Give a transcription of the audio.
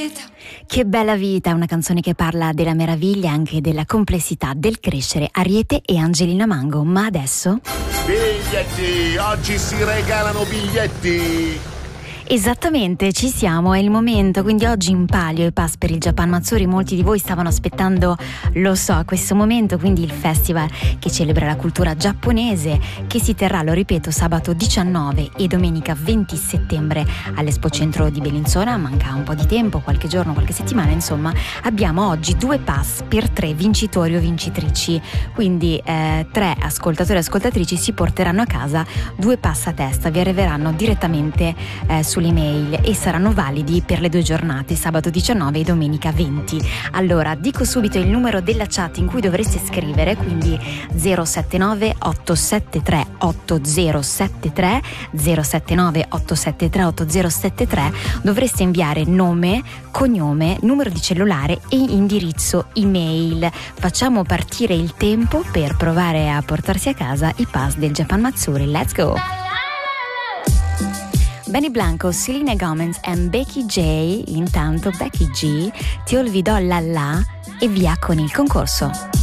vita. Che bella vita, è una canzone che parla della meraviglia e anche della complessità del crescere. Ariete e Angelina Mango, ma adesso? Biglietti, oggi si regalano biglietti. Esattamente, ci siamo, è il momento, quindi oggi in palio i pass per il Japan Matsuri. Molti di voi stavano aspettando, lo so, questo momento, quindi il festival che celebra la cultura giapponese, che si terrà, lo ripeto, sabato 19 e domenica 20 settembre all'Expo Centro di Bellinzona. Manca un po' di tempo, qualche giorno, qualche settimana, insomma. Abbiamo oggi 2 pass per 3 vincitori o vincitrici, quindi 3 ascoltatori e ascoltatrici si porteranno a casa 2 pass a testa, vi arriveranno direttamente sull'email e saranno validi per le 2 giornate, sabato 19 e domenica 20. Allora, dico subito il numero della chat in cui dovreste scrivere, quindi 079 873 8073 079 873 8073. Dovreste inviare nome, cognome, numero di cellulare e indirizzo email. Facciamo partire il tempo per provare a portarsi a casa i pass del Japan Matsuri. Let's go! Benny Blanco, Selena Gomez e Becky J. Intanto Becky G ti olvidò la e via con il concorso.